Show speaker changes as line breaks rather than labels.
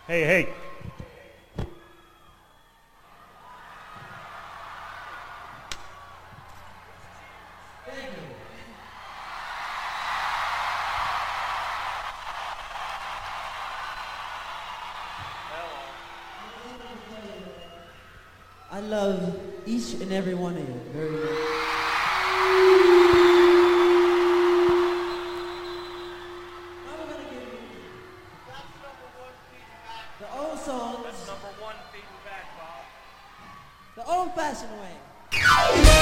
Hey, hey.
I love each and every one of you very much. Now we're gonna give you the old songs,
That's number one feedback, Bob.
the old-fashioned way.